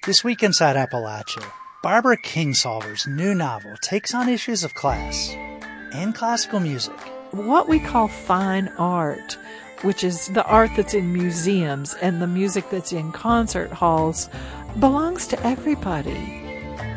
This week inside Appalachia, Barbara Kingsolver's new novel takes on issues of class and classical music. What we call fine art, which is the art that's in museums and the music that's in concert halls, belongs to everybody.